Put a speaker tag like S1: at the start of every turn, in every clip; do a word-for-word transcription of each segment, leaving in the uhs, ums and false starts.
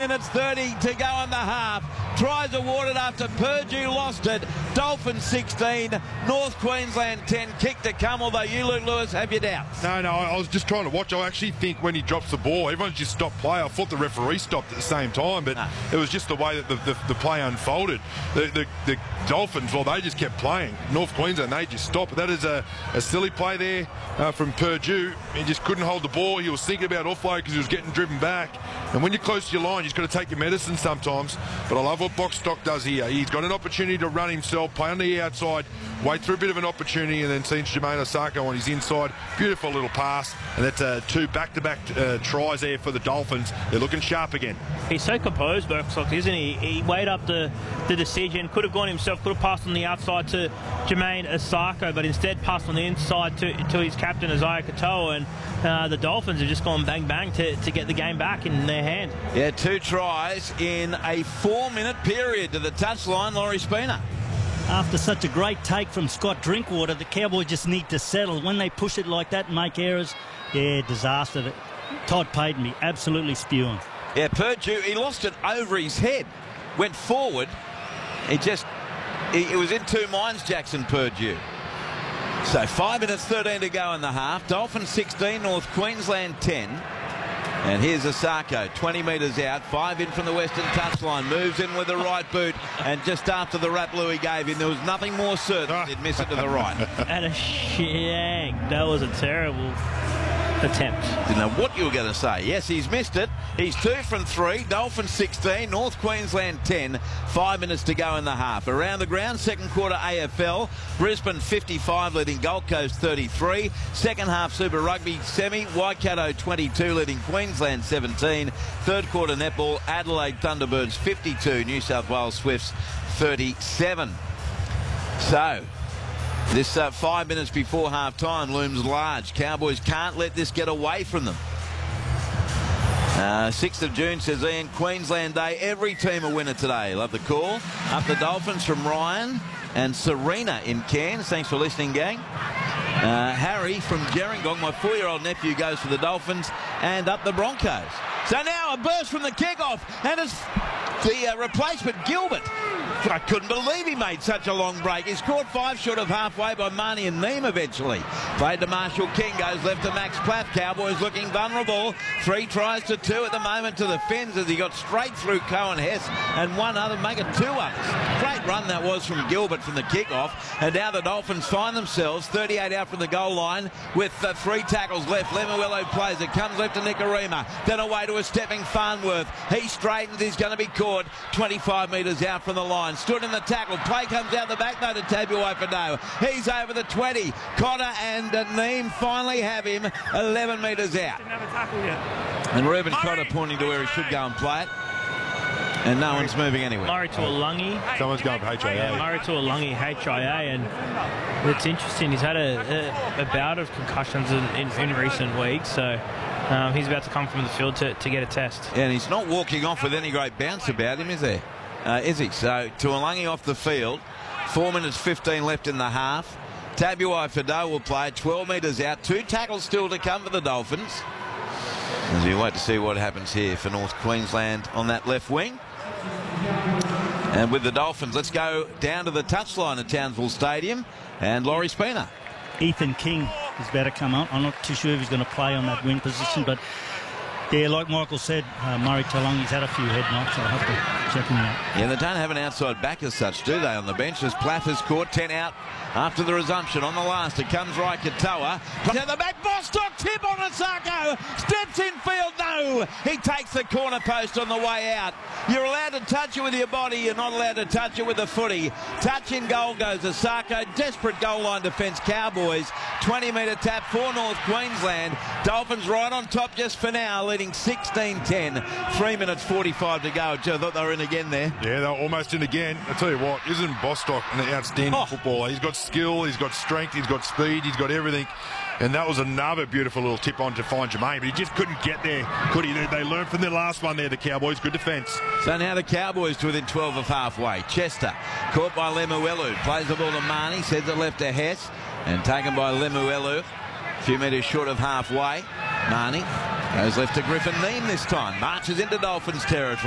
S1: minutes thirty to go in the half. Tries awarded after Purdue lost it. Dolphins sixteen, North Queensland ten. Kick to come, although you, Luke Lewis, have your doubts.
S2: No, no, I was just trying to watch. I actually think when he drops the ball, everyone's just stopped play. I thought the referee stopped at the same time, but no. It was just the way that the, the, the play unfolded. The, the, the Dolphins, well, they just kept playing. North Queensland, they just stopped. That is a, a silly play there uh, from Purdue. He just couldn't hold the ball. He was thinking about offload because he was getting driven back. And when you're close to your line, you've got to take your medicine sometimes. But I love what Bostock does here. He's got an opportunity to run himself, play on the outside, wait for a bit of an opportunity, and then sees Jermaine Osako on his inside. Beautiful little pass. And that's uh, two back-to-back uh, tries there for the Dolphins. They're looking sharp again.
S3: He's so composed, Bostock, isn't he? He weighed up the, the decision, could have gone himself, could have passed on the outside to Jermaine Osako, but instead passed on the inside to, to his captain, Isaiah Katoa, and uh, the Dolphins have just gone bang-bang to, to get the game back in their hand.
S1: Yeah, two tries in a four-minute period to the touchline, Laurie Spina.
S4: After such a great take from Scott Drinkwater, the Cowboys just need to settle. When they push it like that and make errors, yeah, disaster. Todd Payton be absolutely spewing.
S1: Yeah, Purdue, he lost it over his head. Went forward. He just, he, it was in two minds, Jackson Purdue. So five minutes thirteen to go in the half. Dolphins sixteen, North Queensland ten. And here's Osako, twenty metres out, five in from the western touchline, moves in with the right boot, and just after the rap Louis gave him, there was nothing more certain he'd miss it to the right.
S3: And a shank. That was a terrible attempt.
S1: Didn't know what you were going to say. Yes, he's missed it. He's two from three. Dolphins sixteen, North Queensland ten. Five minutes to go in the half. Around the ground, second quarter A F L. Brisbane fifty-five leading Gold Coast thirty-three. Second half Super Rugby semi. Waikato twenty-two leading Queensland seventeen. Third quarter netball, Adelaide Thunderbirds fifty-two. New South Wales Swifts thirty-seven. So this uh, five minutes before half-time looms large. Cowboys can't let this get away from them. Uh, sixth of June, says Ian, Queensland Day. Every team a winner today. Love the call. Up the Dolphins from Ryan and Serena in Cairns. Thanks for listening, gang. Uh, Harry from Gerringong, my four-year-old nephew, goes for the Dolphins. And up the Broncos. So now a burst from the kickoff. And it's the uh, replacement, Gilbert. I couldn't believe he made such a long break. He scored five short of halfway by Marnie and Neem eventually. Played to Marshall King, goes left to Max Platt. Cowboys looking vulnerable. Three tries to two at the moment to the Finns as he got straight through Cohen Hess and one other, make it two others. Great run that was from Gilbert from the kickoff. And now the Dolphins find themselves thirty-eight out from the goal line with uh, three tackles left. Lemuelo plays it, comes left to Nicarima, then away to a stepping Farnworth. He straightens, he's going to be caught twenty-five metres out from the line. Stood in the tackle. Play comes out the back though to Tabuai-Fidow. He's over the twenty. Cotter and uh, Neem finally have him eleven metres out.
S3: Didn't have a tackle yet.
S1: And Reuben Cotter pointing to where he should go and play it. And no one's moving anywhere.
S3: Murray to Alungi.
S2: Someone's going for H I A.
S3: Yeah, Murray to Alungi, H I A. And it's interesting. He's had a, a, a bout of concussions in, in, in recent weeks. So um, he's about to come from the field to, to get a test.
S1: Yeah, and he's not walking off with any great bounce about him, is there? Uh, is he? So Tuolangi off the field. Four minutes fifteen left in the half. Tabuai-Fidow will play twelve metres out. Two tackles still to come for the Dolphins. As we wait to see what happens here for North Queensland on that left wing. And with the Dolphins, let's go down to the touchline at Townsville Stadium. And Laurie Spina.
S4: Ethan King is about to come on. I'm not too sure if he's going to play on that wing position, but yeah, like Michael said, uh, Murray Taulungi's had a few head knocks. I'll have to check him out.
S1: Yeah, they don't have an outside back as such, do they, on the bench? As Plath has caught ten out after the resumption. On the last, it comes right Katoa. To the back, Bostock tip on Osako. Steps in field, no. He takes the corner post on the way out. You're allowed to touch it with your body. You're not allowed to touch it with the footy. Touch in goal goes Osako. Desperate goal line defence, Cowboys. twenty metre tap for North Queensland. Dolphins right on top just for now, leading sixteen ten. Three minutes forty-five to go. Gee, I thought they were in again there.
S2: Yeah, they're almost in again. I tell you what, isn't Bostock an outstanding oh. footballer? He's got skill, he's got strength, he's got speed, he's got everything. And that was another beautiful little tip on to find Jermaine, but he just couldn't get there, could he? They, they learned from their last one there, the Cowboys. Good defence.
S1: So now the Cowboys to within twelve of halfway. Chester caught by Lemuelu. Plays the ball to Marnie, sends it left to Hess, and taken by Lemuelu. A few metres short of halfway. Marnie goes left to Griffin Neem this time. Marches into Dolphins territory.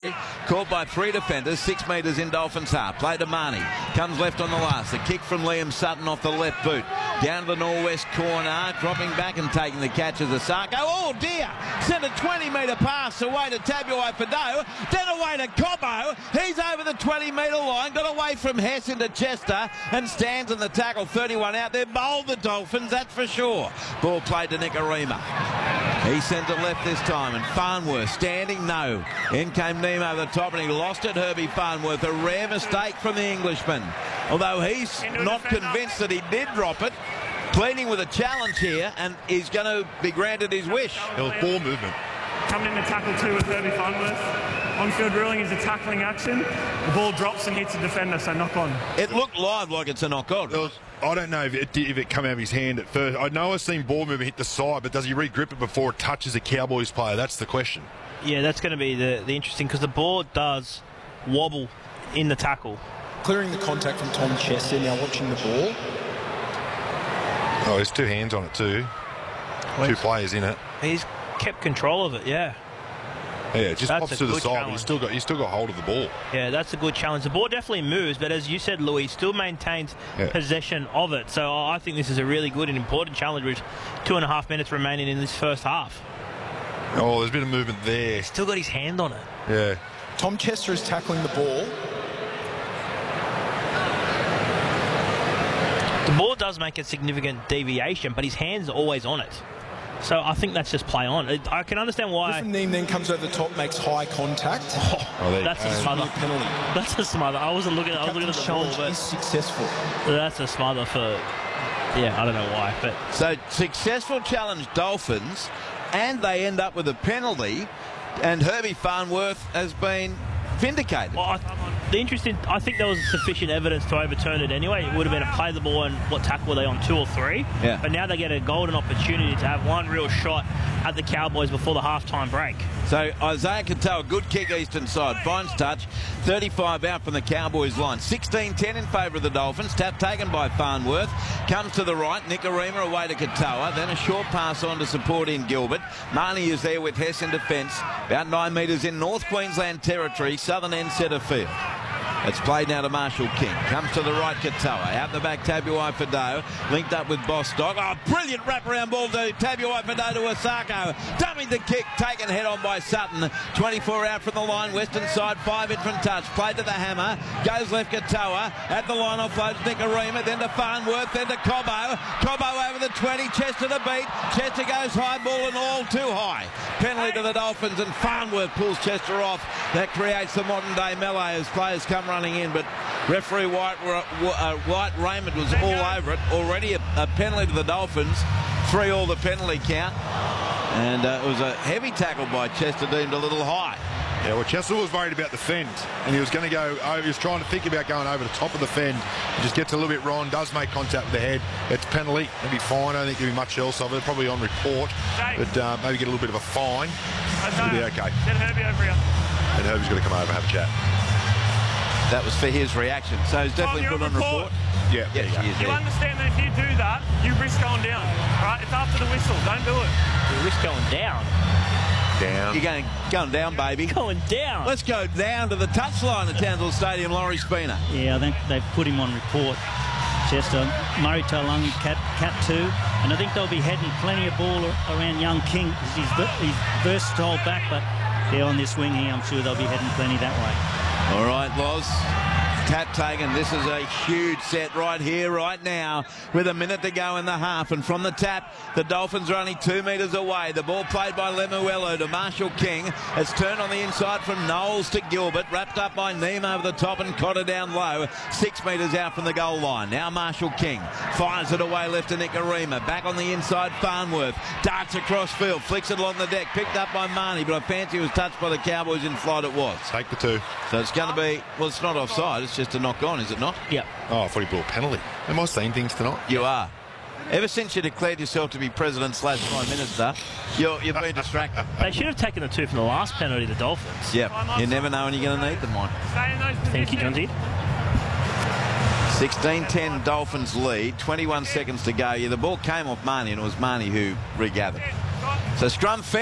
S1: Caught by three defenders, six metres in Dolphins half. Play to Marnie. Comes left on the last. The kick from Liam Sutton off the left boot. Down to the northwest corner. Dropping back and taking the catch as Asako. Oh dear! Sent a twenty metre pass away to Tabuai Fado. Then away to Cobbo. He's over the twenty metre line. Got away from Hess into Chester and stands in the tackle. thirty-one out there. Bowled the Dolphins, that's for sure. Ball played to Nicarima. He sent it left this time, and Farnworth standing no. In came Neem over the top, and he lost it, Herbie Farnworth. A rare mistake from the Englishman. Although he's not convinced that he did drop it. Pleading with a challenge here, and he's going to be granted his wish.
S2: It was ball movement.
S5: Coming in to tackle two with Herbie Farnworth. On-field ruling is a tackling action. The ball drops and hits a defender, so knock on.
S1: It looked live like it's a knock-on.
S2: I don't know if it, if it come out of his hand at first. I know I've seen ball movement hit the side, but does he re-grip it before it touches a Cowboys player? That's the question.
S3: Yeah, that's going to be the, the interesting, because the ball does wobble in the tackle.
S6: Clearing the contact from Tom Chester, now watching the ball.
S2: Oh, there's two hands on it too. Two players in it.
S3: He's kept control of it, yeah.
S2: Yeah, it just
S3: That's
S2: pops
S3: a
S2: to the
S3: good
S2: side, but
S3: challenge.
S2: you still got you still got hold of the ball.
S3: Yeah, that's a good challenge. The ball definitely moves, but as you said, Louis, still maintains
S2: Yeah.
S3: possession of it. So I think this is a really good and important challenge with two and a half minutes remaining in this first half.
S2: Oh, there's a bit of movement there.
S3: Still got his hand on it.
S2: Yeah.
S6: Tom Chester is tackling the ball.
S3: The ball does make a significant deviation, but his hands are always on it. So I think that's just play on. It- I can understand why.
S6: Griffin Neem then comes over the top, makes high contact.
S2: Oh, there you
S3: That's
S2: go.
S3: a smother.
S6: Penalty.
S3: That's a smother. I wasn't looking. I was looking at the ball,
S6: Captain's challenge is
S3: but
S6: successful.
S3: that's a smother for. Yeah, I don't know why, but
S1: So successful challenge Dolphins, and they end up with a penalty, and Herbie Farnworth has been vindicated.
S3: well, I, the interesting. I think there was sufficient evidence to overturn it anyway. It would have been a play the ball, and what tackle were they on, two or three?
S1: Yeah.
S3: But now they get a golden opportunity to have one real shot at the Cowboys before the halftime break.
S1: So Isaiah Katoa, good kick eastern side, finds touch, thirty-five out from the Cowboys line, sixteen ten in favour of the Dolphins, tap taken by Farnworth, comes to the right, Nicarima away to Katoa, then a short pass on to support in Gilbert. Marnie is there with Hess in defence, about nine metres in North Queensland territory, southern end centre field. It's played now to Marshall King. Comes to the right, Katoa. Out the back, Tabuai Fado. Linked up with Bostock. Oh, brilliant wraparound ball to Tabuai Fado to Asako. Dummied the kick, taken head on by Sutton. twenty-four out from the line, western side, five in from touch. Played to the hammer. Goes left, Katoa. At the line, offloads Nicarima. Then to Farnworth. Then to Cobbo. Cobbo over the twenty. Chester to beat. Chester goes high ball and all too high. Penalty to the Dolphins, and Farnworth pulls Chester off. That creates the modern day melee as players come running in, but referee White, uh, White Raymond was all over it. Already a, a penalty to the Dolphins, three all the penalty count, and uh, it was a heavy tackle by Chester, deemed a little high.
S2: Yeah, well, Chester was worried about the fend, and he was going to go over, he was trying to think about going over the top of the fend. He just gets a little bit wrong, does make contact with the head. It's penalty, it'll be fine. I don't think there'll be much else of it, probably on report, but uh, maybe get a little bit of a fine. It'll be okay.
S5: Get Herbie over here.
S2: And Herbie's going to come over and have a chat.
S1: That was for his reaction, so he's definitely
S5: Tom,
S1: put
S5: you're
S1: on
S5: on
S1: report.
S5: report.
S2: Yeah,
S1: Yeah,
S2: there you go.
S1: she is
S5: You
S1: there.
S5: understand that if you do that, you risk going down. Right? It's after the whistle. Don't do it.
S3: The risk going down.
S2: Down.
S1: You're going, going down, baby.
S3: Going down.
S1: Let's go down to the touchline at Townsville Stadium, Laurie Spina.
S4: Yeah, I think they've put him on report. Chester, Murray Taulungi, cat, cat two, and I think they'll be heading plenty of ball around young King. He's, he's versatile back, but yeah, on this wing here, I'm sure they'll be heading plenty that way.
S1: All right, Loz. Tap taken. This is a huge set right here, right now, with a minute to go in the half. And from the tap, the Dolphins are only two metres away. The ball played by Lemuelu to Marshall King. It's turned on the inside from Knowles to Gilbert. Wrapped up by Neem over the top and Cotter down low. Six metres out from the goal line. Now Marshall King fires it away left to Nicarima. Back on the inside, Farnworth. Darts across field. Flicks it along the deck. Picked up by Marnie, but I fancy it was touched by the Cowboys in flight it was.
S2: Take the two.
S1: So it's going to be, well, it's not offside. It's just a knock on, is it not?
S3: Yep.
S2: Oh, I thought he blew a penalty. Am I seeing things tonight?
S1: You are. Ever since you declared yourself to be president slash prime minister, you're, you've been distracted.
S3: They should have taken the two from the last penalty, the Dolphins.
S1: Yeah, you never know when you're going to need them, Mike.
S5: Stay in those
S3: Thank you,
S5: positions.
S3: John.
S1: sixteen ten Dolphins lead, twenty-one seconds to go. Yeah, the ball came off Marnie, and it was Marnie who regathered. So scrum fed.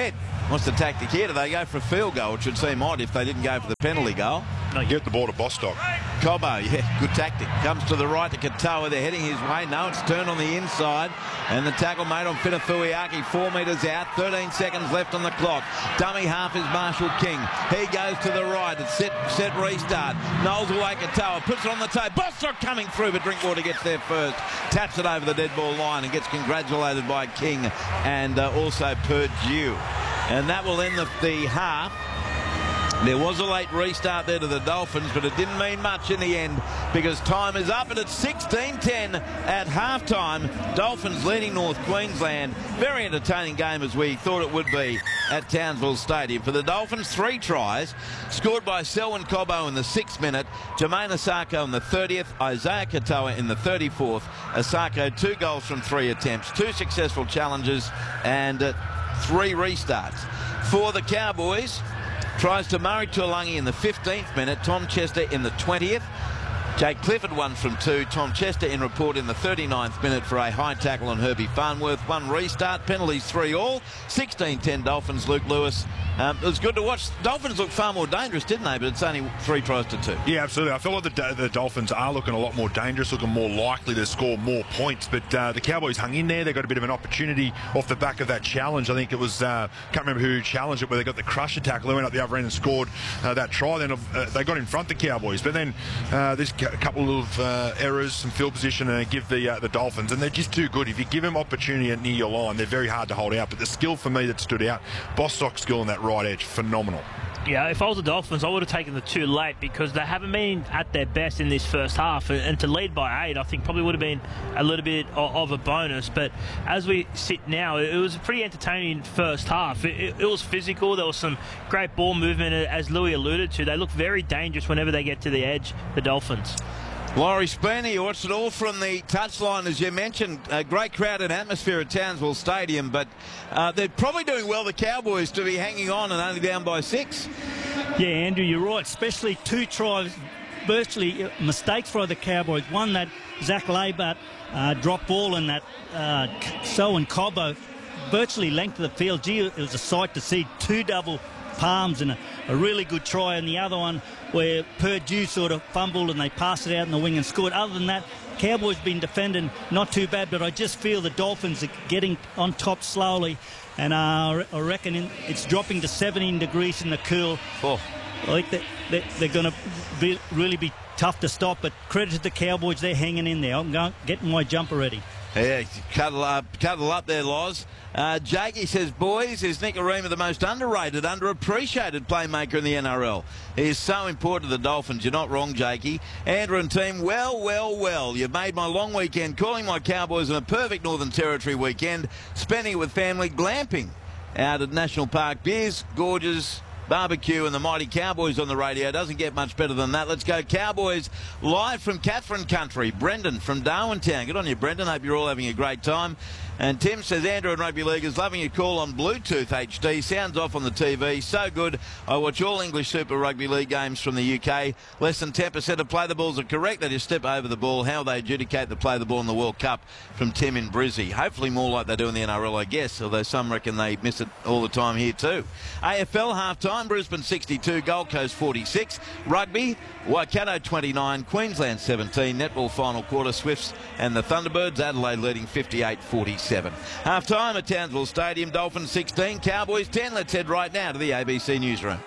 S1: What's the tactic here? Do they go for a field goal? It should seem odd if they didn't go for the penalty goal.
S2: No, get the ball to Bostock.
S1: Cobbo, yeah, good tactic. Comes to the right to Katoa. They're heading his way. No, it's turned on the inside. And the tackle made on Finafuiaki, four metres out. thirteen seconds left on the clock. Dummy half is Marshall King. He goes to the right. It's set, set restart. Knowles away Katoa. Puts it on the toe. Bostock coming through, but Drinkwater gets there first. Taps it over the dead ball line and gets congratulated by King and uh, also Purdue. And that will end the, the half. There was a late restart there to the Dolphins, but it didn't mean much in the end because time is up and it's sixteen ten at halftime. Dolphins leading North Queensland. Very entertaining game as we thought it would be at Townsville Stadium. For the Dolphins, three tries scored by Selwyn Cobbo in the sixth minute, Jermaine Asako in the thirtieth, Isaiah Katoa in the thirty-fourth. Asako, two goals from three attempts, two successful challenges and uh, three restarts. For the Cowboys, tries to Murray Tuolangi in the fifteenth minute, Tom Chester in the twentieth. Jake Clifford one from two. Tom Chester in report in the thirty-ninth minute for a high tackle on Herbie Farnworth. One restart, penalties three all. sixteen ten Dolphins, Luke Lewis. Um, it was good to watch. Dolphins look far more dangerous, didn't they? But it's only three tries to two.
S2: Yeah, absolutely. I feel like the, the Dolphins are looking a lot more dangerous, looking more likely to score more points. But uh, the Cowboys hung in there. They got a bit of an opportunity off the back of that challenge. I think it was, uh, can't remember who challenged it, where they got the crusher tackle. They went up the other end and scored uh, that try. Then uh, they got in front of the Cowboys. But then uh, there's a couple of uh, errors, some field position, and they give the, uh, the Dolphins. And they're just too good. If you give them opportunity near your line, they're very hard to hold out. But the skill for me that stood out, Bostock's skill on that right edge, phenomenal.
S3: Yeah, if I was the Dolphins, I would have taken the two late because they haven't been at their best in this first half. And to lead by eight, I think probably would have been a little bit of a bonus. But as we sit now, it was a pretty entertaining first half. It, it, it was physical. There was some great ball movement, as Louis alluded to. They look very dangerous whenever they get to the edge, the Dolphins.
S1: Laurie Spooner, you watched it all from the touchline, as you mentioned. A great crowd and atmosphere at Townsville Stadium, but uh, they're probably doing well, the Cowboys, to be hanging on and only down by six.
S4: Yeah, Andrew, you're right. Especially two tries, virtually mistakes for the Cowboys. One, that Zach Laybert uh, drop ball, and that uh, Selwyn Cobbo virtually length of the field. Gee, it was a sight to see. Two double palms and a, a really good try, and the other one where Purdue sort of fumbled and they passed it out in the wing and scored. Other than that, Cowboys been defending not too bad, but I just feel the Dolphins are getting on top slowly, and uh, I reckon in, it's dropping to seventeen degrees in the cool.
S1: Oh.
S4: I think that they, they're going to be, really be tough to stop, but credit to the Cowboys, they're hanging in there. I'm going, getting my jumper ready.
S1: Yeah, cuddle up, cuddle up there, Loz. Uh, Jakey says, boys, is Nikorima the most underrated, underappreciated playmaker in the N R L? He is so important to the Dolphins. You're not wrong, Jakey. Andrew and team, well, well, well. You've made my long weekend calling my Cowboys on a perfect Northern Territory weekend, spending it with family, glamping out at National Park. Beers, gorgeous barbecue, and the mighty Cowboys on the radio. Doesn't get much better than that. Let's go Cowboys live from Catherine Country. Brendan from Darwintown. Good on you, Brendan. Hope you're all having a great time. And Tim says, Andrew and Rugby League is loving your call on Bluetooth H D. Sounds off on the T V. So good. I watch all English Super Rugby League games from the U K. Less than ten percent of play the balls are correct. They just step over the ball. How they adjudicate the play the ball in the World Cup, from Tim in Brizzy. Hopefully more like they do in the N R L, I guess, although some reckon they miss it all the time here too. A F L half-time, Brisbane sixty-two, Gold Coast forty-six. Rugby, Waikato twenty-nine, Queensland seventeen. Netball final quarter, Swifts and the Thunderbirds. Adelaide leading fifty-eight forty-seven. Half-time at Townsville Stadium, Dolphins sixteen, Cowboys ten. Let's head right now to the A B C newsroom.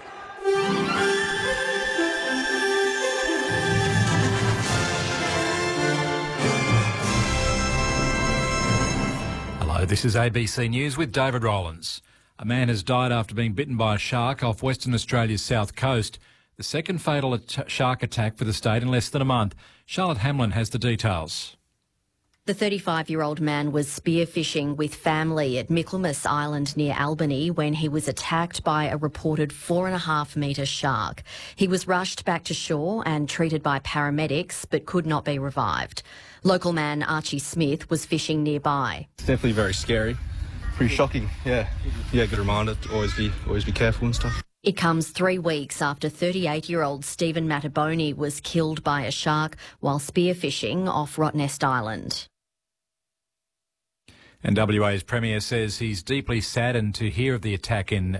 S7: Hello, this is A B C News with David Rowlands. A man has died after being bitten by a shark off Western Australia's south coast. The second fatal at- shark attack for the state in less than a month. Charlotte Hamlin has the details.
S8: The thirty-five-year-old man was spearfishing with family at Michaelmas Island near Albany when he was attacked by a reported four and a half metre shark. He was rushed back to shore and treated by paramedics but could not be revived. Local man Archie Smith was fishing nearby.
S9: It's definitely very scary, pretty shocking, yeah. Yeah, good reminder to always be, always be careful and stuff.
S8: It comes three weeks after thirty-eight-year-old Stephen Mataboni was killed by a shark while spearfishing off Rottnest Island.
S7: And W A's Premier says he's deeply saddened to hear of the attack in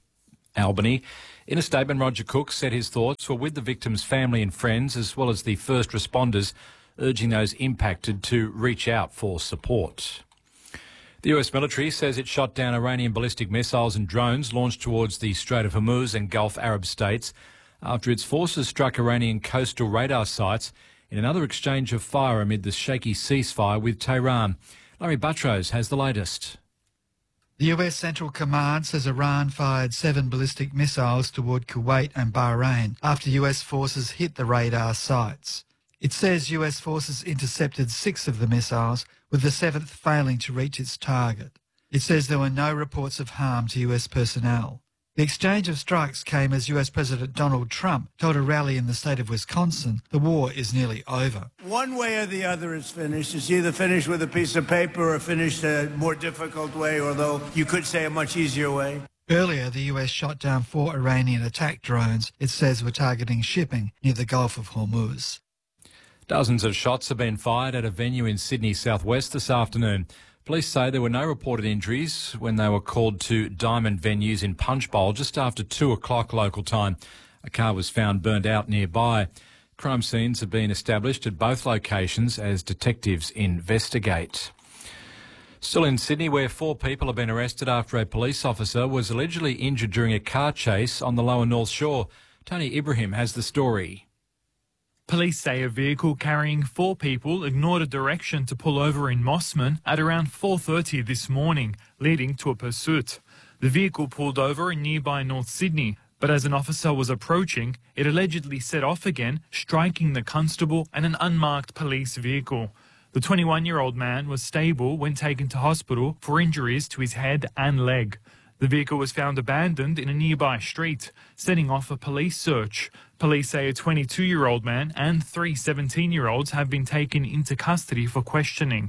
S7: Albany. In a statement, Roger Cook said his thoughts were with the victims' family and friends, as well as the first responders, urging those impacted to reach out for support. The U S military says it shot down Iranian ballistic missiles and drones launched towards the Strait of Hormuz and Gulf Arab states after its forces struck Iranian coastal radar sites in another exchange of fire amid the shaky ceasefire with Tehran. Larry Buttrose has the latest.
S10: The U S Central Command says Iran fired seven ballistic missiles toward Kuwait and Bahrain after U S forces hit the radar sites. It says U S forces intercepted six of the missiles, with the seventh failing to reach its target. It says there were no reports of harm to U S personnel. The exchange of strikes came as U S President Donald Trump told a rally in the state of Wisconsin the war is nearly over.
S11: One way or the other is finished. It's either finished with a piece of paper or finished a more difficult way, although you could say a much easier way.
S10: Earlier, the U S shot down four Iranian attack drones it says were targeting shipping near the Gulf of Hormuz.
S7: Dozens of shots have been fired at a venue in Sydney southwest this afternoon. Police say there were no reported injuries when they were called to Diamond venues in Punchbowl just after two o'clock local time. A car was found burned out nearby. Crime scenes have been established at both locations as detectives investigate. Still in Sydney, where four people have been arrested after a police officer was allegedly injured during a car chase on the lower North Shore. Tony Ibrahim has the story.
S12: Police say a vehicle carrying four people ignored a direction to pull over in Mossman at around four thirty this morning, leading to a pursuit. The vehicle pulled over in nearby North Sydney, but as an officer was approaching, it allegedly set off again, striking the constable and an unmarked police vehicle. The twenty-one-year-old man was stable when taken to hospital for injuries to his head and leg. The vehicle was found abandoned in a nearby street, setting off a police search. Police say a twenty-two-year-old man and three seventeen-year-olds have been taken into custody for questioning.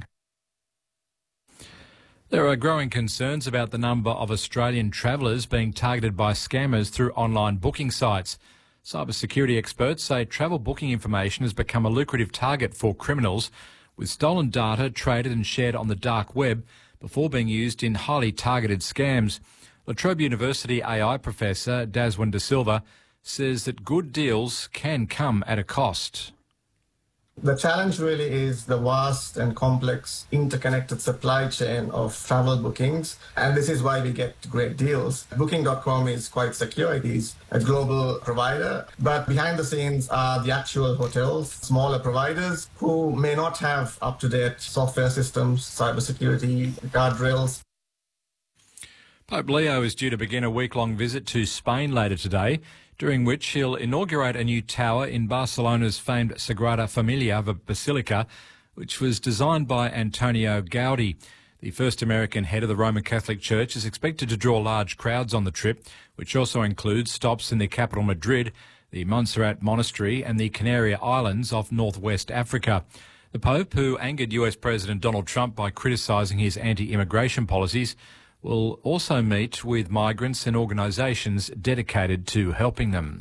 S7: There are growing concerns about the number of Australian travellers being targeted by scammers through online booking sites. Cybersecurity experts say travel booking information has become a lucrative target for criminals, with stolen data traded and shared on the dark web before being used in highly targeted scams. La Trobe University A I professor Daswin De Silva says that good deals can come at a cost.
S13: The challenge really is the vast and complex interconnected supply chain of travel bookings, and this is why we get great deals. Booking dot com is quite secure. It is a global provider, but behind the scenes are the actual hotels, smaller providers who may not have up-to-date software systems, cybersecurity, guardrails.
S7: Pope Leo is due to begin a week-long visit to Spain later today, during which he'll inaugurate a new tower in Barcelona's famed Sagrada Familia Basilica, which was designed by Antonio Gaudi. The first American head of the Roman Catholic Church is expected to draw large crowds on the trip, which also includes stops in the capital Madrid, the Montserrat Monastery and the Canary Islands off northwest Africa. The Pope, who angered U S President Donald Trump by criticising his anti-immigration policies, will also meet with migrants and organisations dedicated to helping them.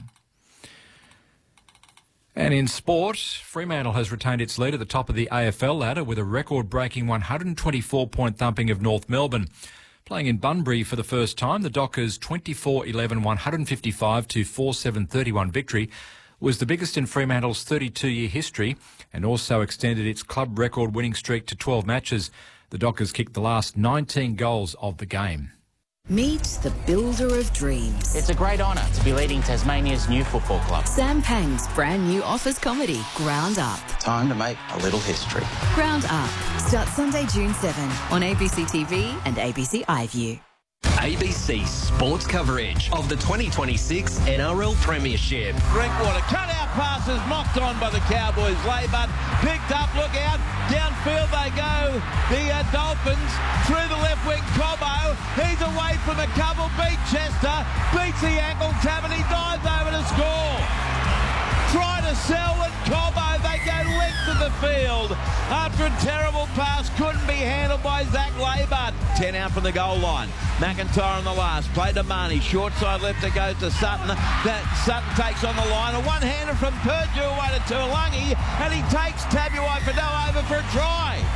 S7: And in sport, Fremantle has retained its lead at the top of the A F L ladder with a record-breaking one hundred twenty-four point thumping of North Melbourne. Playing in Bunbury for the first time, the Dockers' twenty-four eleven one fifty-five to four seven thirty-one victory was the biggest in Fremantle's thirty-two-year history and also extended its club record winning streak to twelve matches. The Dockers kicked the last nineteen goals of the game.
S14: Meet the builder of dreams.
S15: It's a great honour to be leading Tasmania's new football club.
S14: Sam Pang's brand new office comedy, Ground Up.
S15: Time to make a little history.
S14: Ground Up starts Sunday, June seventh on A B C T V and A B C iView.
S16: A B C sports coverage of the twenty twenty-six N R L Premiership.
S1: Drinkwater, cut out passes, mocked on by the Cowboys. Laybutt picked up, look out, downfield they go. The uh, Dolphins through the left wing, Cobbo. He's away from a couple, beat Chester, beats the ankle tab and he dives over to score. Try to sell and Cobbo, they go length of the field. After a terrible pass, couldn't be handled by Zach Laybutt. ten out from the goal line. McIntyre on the last, play to Marnie, short side left to go to Sutton. That Sutton takes on the line, a one-hander from Purdue away to Tuolungi, and he takes Tabuai Fidel over for a try.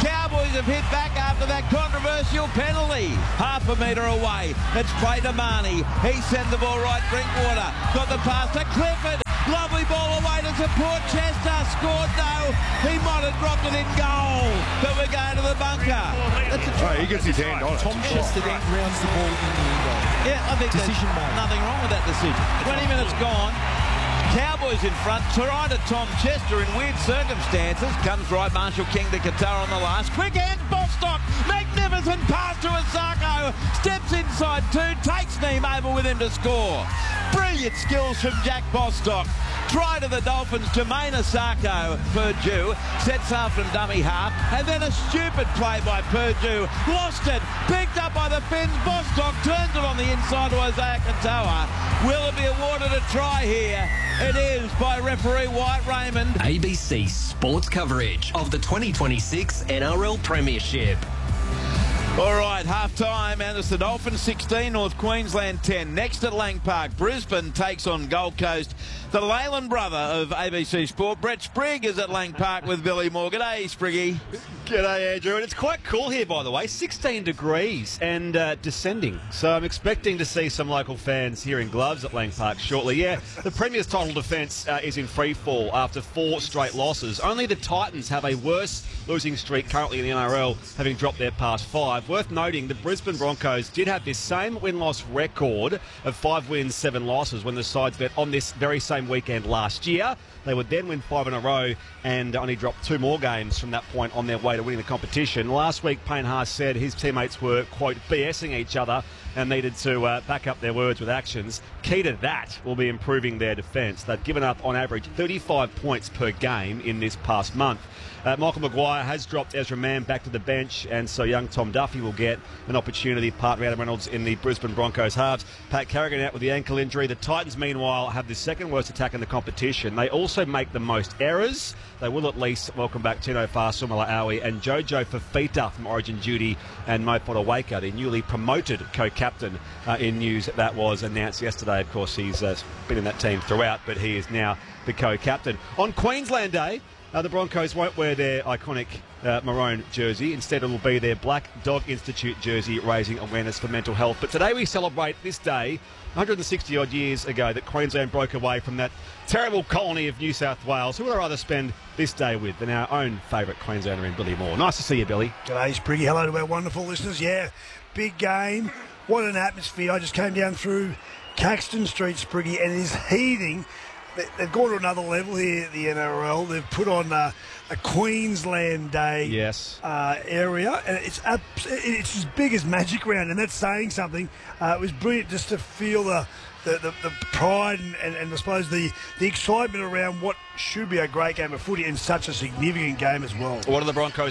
S1: Cowboys have hit back after that controversial penalty. Half a metre away. It's play to Marnie. He sent the ball right. Drinkwater got the pass to Clifford. Lovely ball away to support Chester. Scored no. He might have dropped it in goal. But we're going to the bunker. That's a
S2: oh, he gets his hand on it.
S6: Tom Chester then grounds the ball in the end goal.
S1: Yeah, I think
S6: Decision
S1: there's
S6: made.
S1: nothing wrong with that decision. twenty minutes gone. Cowboys in front. Try to Tom Chester in weird circumstances. Comes right. Marshall King to Qatar on the last. Quick hands. Bostock. Magnificent pass to Asako. Steps inside two. Takes Neem over with him to score. Brilliant skills from Jack Bostock. Try to the Dolphins. Jermaine Asako. Purdue sets half from dummy half. And then a stupid play by Purdue. Lost it. Picked up by the Finns. Bostock turns it on the inside to Isaiah Katoa. Will it be awarded a try here? It is by referee White Raymond.
S16: A B C sports coverage of the twenty twenty-six N R L Premiership.
S1: All right, half-time, and it's the Dolphins sixteen, North Queensland ten. Next at Lang Park, Brisbane takes on Gold Coast. The Leyland brother of A B C Sport, Brett Sprigg, is at Lang Park with Billy Moore. G'day, Spriggy.
S17: G'day, Andrew. And it's quite cool here, by the way. sixteen degrees and uh, descending. So I'm expecting to see some local fans here in gloves at Lang Park shortly. Yeah, the Premier's title defence uh, is in free fall after four straight losses. Only the Titans have a worse losing streak currently in the N R L, having dropped their past five. Worth noting, the Brisbane Broncos did have this same win-loss record of five wins, seven losses when the sides met on this very same weekend last year. They would then win five in a row and only drop two more games from that point on their way to winning the competition. Last week, Payne Haas said his teammates were, quote, BSing each other and needed to uh, back up their words with actions. Key to that will be improving their defence. They've given up, on average, thirty-five points per game in this past month. Uh, Michael Maguire has dropped Ezra Mann back to the bench, and so young Tom Duffy will get an opportunity, part of Adam Reynolds in the Brisbane Broncos halves. Pat Carrigan out with the ankle injury. The Titans, meanwhile, have the second worst attack in the competition. They also make the most errors. They will at least welcome back Tino Fa'asumala Aui and Jojo Fafita from Origin duty, and Mo Fotuaika, the newly promoted co-captain, uh, in news that was announced yesterday. Of course, he's uh, been in that team throughout, but he is now the co-captain. On Queensland Day, Uh, the Broncos won't wear their iconic uh, maroon jersey. Instead, it will be their Black Dog Institute jersey, raising awareness for mental health. But today we celebrate this day, one hundred sixty odd years ago, that Queensland broke away from that terrible colony of New South Wales. Who would I rather spend this day with than our own favourite Queenslander in Billy Moore? Nice to see you, Billy.
S18: G'day, Spriggy. Hello to our wonderful listeners. Yeah, big game. What an atmosphere. I just came down through Caxton Street, Spriggy, and it is heaving. They've gone to another level here at the N R L. They've put on uh, a Queensland Day
S17: yes.
S18: uh, area, and it's abs- it's as big as Magic Round, and that's saying something. Uh, it was brilliant just to feel the the, the, the pride and, and, and I suppose the, the excitement around what should be a great game of footy and such a significant game as well.
S17: What are the Broncos